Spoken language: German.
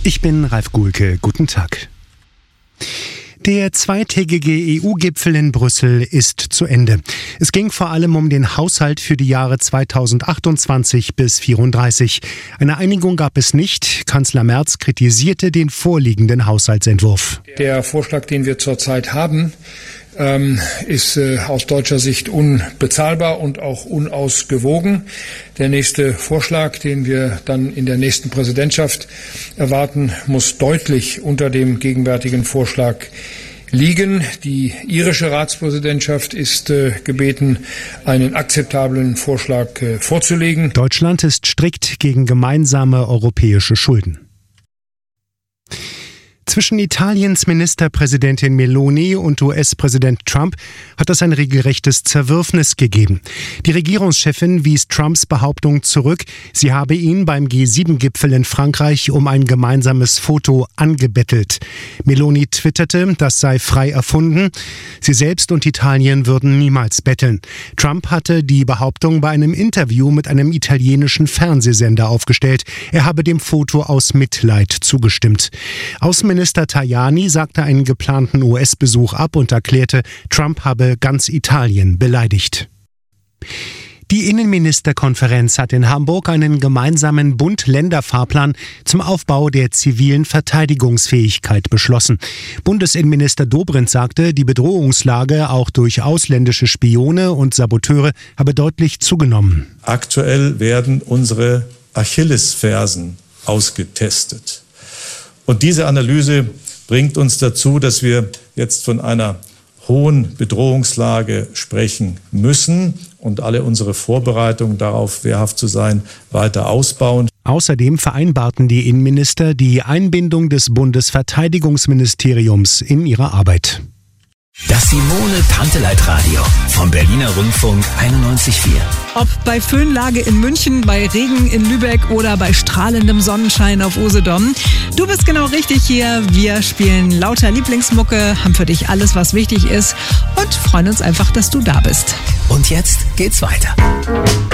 Ich bin Ralf Guhlke. Guten Tag. Der zweitägige EU-Gipfel in Brüssel ist zu Ende. Es ging vor allem um den Haushalt für die Jahre 2028 bis 2034. Eine Einigung gab es nicht. Kanzler Merz kritisierte den vorliegenden Haushaltsentwurf. Der Vorschlag, den wir zurzeit haben, ist aus deutscher Sicht unbezahlbar und auch unausgewogen. Der nächste Vorschlag, den wir dann in der nächsten Präsidentschaft erwarten, muss deutlich unter dem gegenwärtigen Vorschlag liegen. Die irische Ratspräsidentschaft ist gebeten, einen akzeptablen Vorschlag vorzulegen. Deutschland ist strikt gegen gemeinsame europäische Schulden. Zwischen Italiens Ministerpräsidentin Meloni und US-Präsident Trump hat es ein regelrechtes Zerwürfnis gegeben. Die Regierungschefin wies Trumps Behauptung zurück, sie habe ihn beim G7-Gipfel in Frankreich um ein gemeinsames Foto angebettelt. Meloni twitterte, das sei frei erfunden. Sie selbst und Italien würden niemals betteln. Trump hatte die Behauptung bei einem Interview mit einem italienischen Fernsehsender aufgestellt. Er habe dem Foto aus Mitleid zugestimmt. Außenminister Tajani sagte einen geplanten US-Besuch ab und erklärte, Trump habe ganz Italien beleidigt. Die Innenministerkonferenz hat in Hamburg einen gemeinsamen Bund-Länder-Fahrplan zum Aufbau der zivilen Verteidigungsfähigkeit beschlossen. Bundesinnenminister Dobrindt sagte, die Bedrohungslage auch durch ausländische Spione und Saboteure habe deutlich zugenommen. Aktuell werden unsere Achillesfersen ausgetestet. Und diese Analyse bringt uns dazu, dass wir jetzt von einer hohen Bedrohungslage sprechen müssen und alle unsere Vorbereitungen darauf, wehrhaft zu sein, weiter ausbauen. Außerdem vereinbarten die Innenminister die Einbindung des Bundesverteidigungsministeriums in ihre Arbeit. Das Simone-Panteleit-Radio vom Berliner Rundfunk 91,4. Ob bei Föhnlage in München, bei Regen in Lübeck oder bei strahlendem Sonnenschein auf Usedom. Du bist genau richtig hier. Wir spielen lauter Lieblingsmucke, haben für dich alles, was wichtig ist und freuen uns einfach, dass du da bist. Und jetzt geht's weiter.